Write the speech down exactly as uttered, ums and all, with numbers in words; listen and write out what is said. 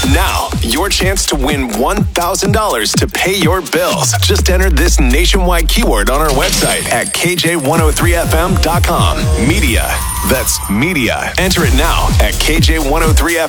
Now, your chance to win one thousand dollars to pay your bills. Just enter this nationwide keyword on our website at K J one oh three F M dot com. Media. That's media. Enter it now at K J one oh three F M.